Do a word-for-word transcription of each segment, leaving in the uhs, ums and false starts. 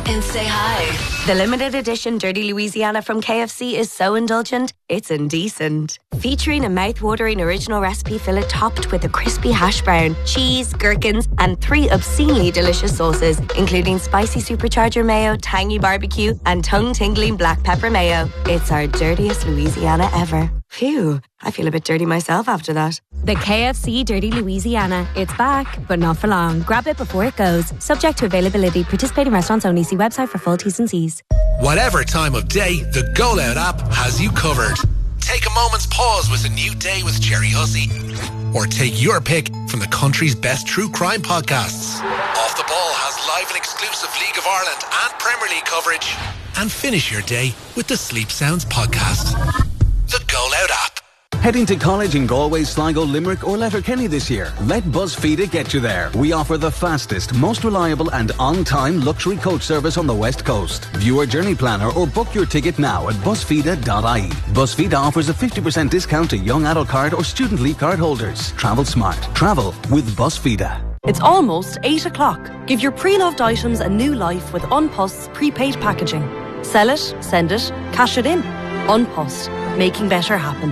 and say hi. The limited edition Dirty Louisiana from K F C is so indulgent, it's indecent. Featuring a mouth-watering original recipe fillet topped with a crispy hash brown, cheese, gherkins, and three obscenely delicious sauces, including spicy supercharger mayo, tangy barbecue, and tongue-tingling black pepper mayo. It's our dirtiest Louisiana ever. Phew, I feel a bit dirty myself after that. The K F C Dirty Louisiana. It's back, but not for long. Grab it before it goes. Subject to availability. Participating restaurants only. See website for full T's and C's. Whatever time of day, the Go Loud app has you covered. Take a moment's pause with a new day with Jerry Hussey. Or take your pick from the country's best true crime podcasts. Off the Ball has live and exclusive League of Ireland and Premier League coverage. And finish your day with the Sleep Sounds podcast. The Go Loud app. Heading to college in Galway, Sligo, Limerick or Letterkenny this year? Let BuzzFeed get you there. We offer the fastest, most reliable and on-time luxury coach service on the West Coast. View our journey planner or book your ticket now at buzzfeed dot I E. BuzzFeed offers a fifty percent discount to young adult card or student leave card holders. Travel smart. Travel with BuzzFeed. It's almost eight o'clock. Give your pre-loved items a new life with Unpost's prepaid packaging. Sell it, send it, cash it in. Unpost. Making better happen.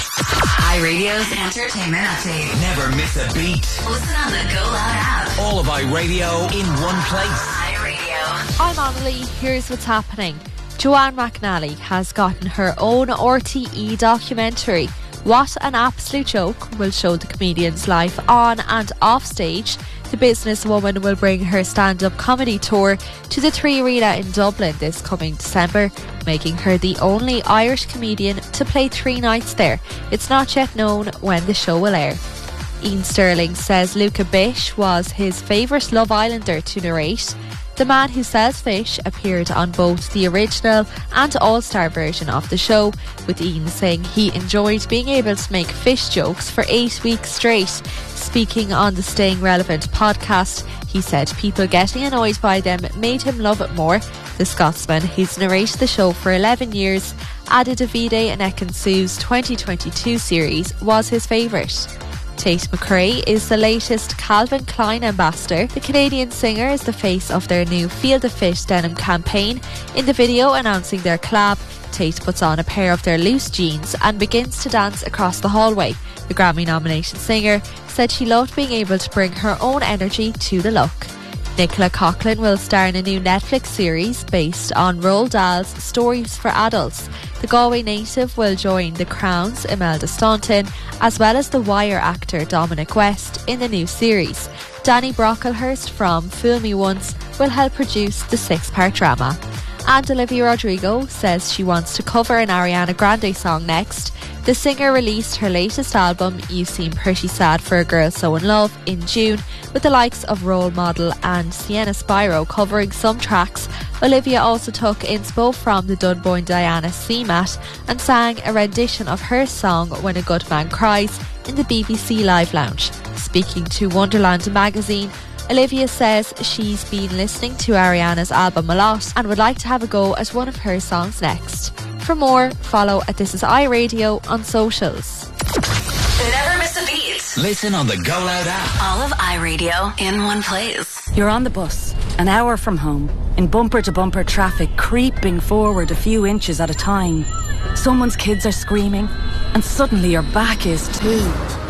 iRadio's entertainment update. Never miss a beat. Listen on the Go Loud app. All of iRadio in one place. iRadio. I'm Amelie. Here's what's happening. Joanne McNally has gotten her own R T E documentary. What an Absolute Joke will show the comedian's life on and off stage. The businesswoman will bring her stand-up comedy tour to the Three Arena in Dublin this coming December, making her the only Irish comedian to play three nights there. It's not yet known when the show will air. Ian Sterling says Luca Bish was his favourite Love Islander to narrate. The man who sells fish appeared on both the original and all-star version of the show, with Ian saying he enjoyed being able to make fish jokes for eight weeks straight. Speaking on the Staying Relevant podcast, he said people getting annoyed by them made him love it more. The Scotsman, who's narrated the show for eleven years, added Davide and Ekin-Su's twenty twenty-two series was his favourite. Tate McRae is the latest Calvin Klein ambassador. The Canadian singer is the face of their new Feel the Fit denim campaign. In the video announcing their collab, Tate puts on a pair of their loose jeans and begins to dance across the hallway. The Grammy-nominated singer said she loved being able to bring her own energy to the look. Nicola Coughlan will star in a new Netflix series based on Roald Dahl's Stories for Adults. The Galway native will join The Crown's Imelda Staunton, as well as The Wire actor Dominic West in the new series. Danny Brocklehurst from Fool Me Once will help produce the six-part drama. And Olivia Rodrigo says she wants to cover an Ariana Grande song next. The singer released her latest album, You Seem Pretty Sad for a Girl So In Love, in June, with the likes of Role Model and Sienna Spiro covering some tracks. Olivia also took inspo from the Dunboyne Diana C MAT and sang a rendition of her song When a Good Man Cries in the B B C Live Lounge. Speaking to Wonderland magazine, Olivia says she's been listening to Ariana's album a lot and would like to have a go at one of her songs next. For more, follow at This Is iRadio on socials. Never miss a beat. Listen on the Go Loud app. All of iRadio in one place. You're on the bus, an hour from home, in bumper-to-bumper traffic, creeping forward a few inches at a time. Someone's kids are screaming, and suddenly your back is too.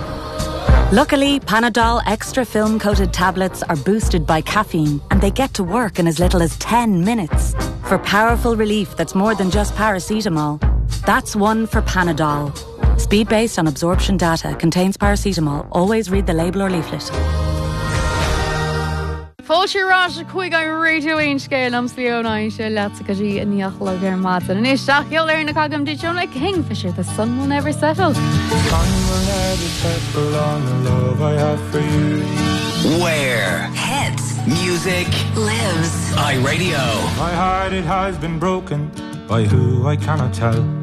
Luckily, Panadol Extra Film-Coated tablets are boosted by caffeine, and they get to work in as little as ten minutes. For powerful relief that's more than just paracetamol. That's one for Panadol. Speed based on absorption data, contains paracetamol. Always read the label or leaflet. Fáilsí chuig an radioin scéil am slíonáin se leatacatí a níochla ar mata. And is seachiil ar na cagam ditch like Kingfisher, the sun will never settle. Sun will never settle on the love I have for you. Where? Hits. Music. Lives. iRadio. My heart, it has been broken by who I cannot tell.